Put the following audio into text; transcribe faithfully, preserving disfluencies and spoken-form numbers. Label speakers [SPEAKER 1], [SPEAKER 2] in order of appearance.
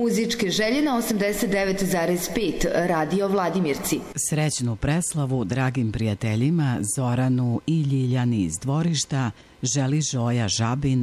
[SPEAKER 1] Muzičke želje na osamdeset devet zarez pet Radio Vladimirci.
[SPEAKER 2] Srećnu preslavu dragim prijateljima Zoranu i Ljiljani iz dvorišta želi Žoja Žabin